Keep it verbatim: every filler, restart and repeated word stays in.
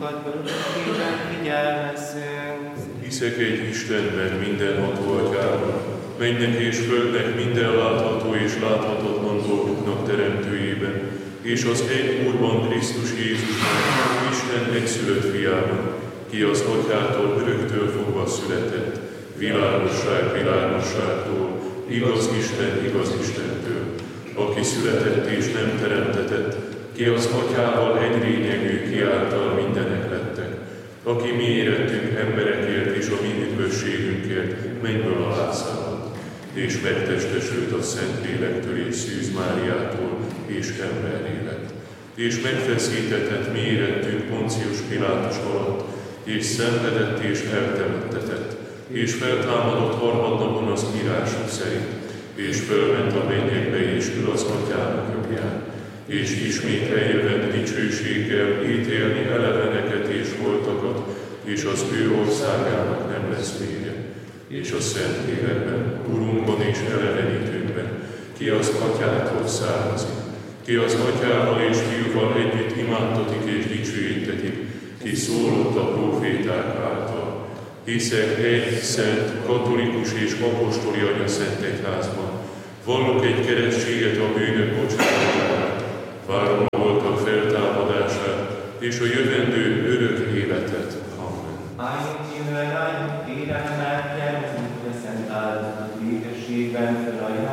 fogadból örökképpen figyelmezzünk. Hiszek egy Istenben, mindenható Atyában, mennek és földnek minden látható és láthatatlan dolgoknak teremtőjében, és az egy Úrban, Krisztus Jézusban, Isten egyszülött fiában, ki az Atyától öröktől fogva született, világosság világosságtól, igaz Isten igaz Istentől, aki született és nem teremtetett, ki az Atyával egy lényegű, ki által mindenek lettek, aki mi érettünk emberekért és a mi üdvösségünkért mennyből alászállt, és megtestesült a Szentlélektől és Szűz Máriától, és emberré lett, és megfeszítetett mi érettünk Poncius Pilátus alatt, és szenvedett és eltemettetett, és feltámadott harmadnapon az írások szerint, és fölment a mennyekbe és ül az Atyának jobbján, és ismét eljövett dicsőséggel ítélni eleveneket és holtakat, és az ő országának nem lesz vége. És a Szentlélekben, Urunkban és elevenítőnkben, ki az Atyától származik, ki az Atyával és Fiúval együtt imádtatik és dicsőítetik, ki szólott a próféták által. Hiszek egy szent, katolikus és apostoli anya szent egyházban, vallok egy keresztséget a bűnök bocsánatára, várom a holtak feltámadását és a jövendő örök életet. Amen. Álljunk jövő, álljunk kérelmet,